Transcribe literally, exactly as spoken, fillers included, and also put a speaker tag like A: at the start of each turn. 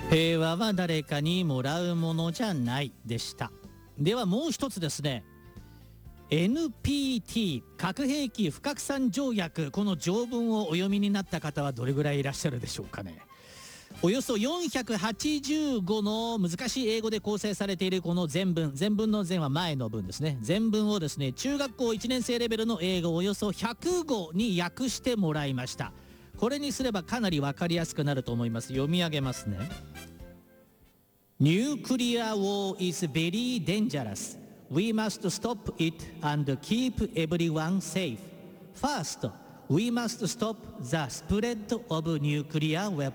A: 平和は誰かにもらうものじゃないでした。ではもう一つですね、 エヌピーティー 核兵器不拡散条約、この条文をお読みになった方はどれぐらいいらっしゃるでしょうかね。およそよんひゃくはちじゅうごの難しい英語で構成されているこの全文、全文の全は前の文ですね、全文をですね、中学校いちねん生レベルの英語およそひゃくごに訳してもらいました。これにすればかなり分かりやすくなると思います。読み上げますね。Nuclear war is very dangerous. We must stop it and keep everyone safe. First, we must stop the spread of nuclear weapons.